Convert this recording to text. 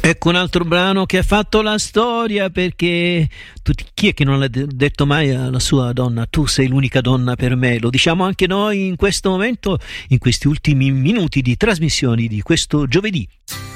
Ecco un altro brano che ha fatto la storia, perché chi è che non l'ha detto mai alla sua donna: tu sei l'unica donna per me? Lo diciamo anche noi in questo momento, in questi ultimi minuti di trasmissioni di questo giovedì.